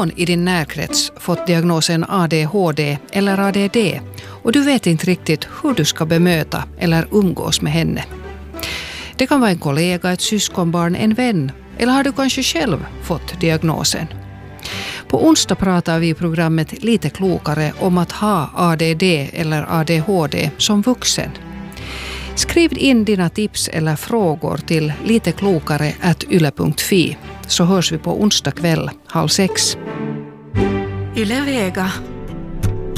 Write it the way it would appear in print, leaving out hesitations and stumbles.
någon i din närkrets fått diagnosen ADHD eller ADD och du vet inte riktigt hur du ska bemöta eller umgås med henne. Det kan vara en kollega, ett syskonbarn, en vän eller har du kanske själv fått diagnosen. På onsdag pratar vi i programmet Lite klokare om att ha ADD eller ADHD som vuxen. Skriv in dina tips eller frågor till liteklokare@yle.fi så hörs vi på onsdag kväll 5:30. Yle Vega.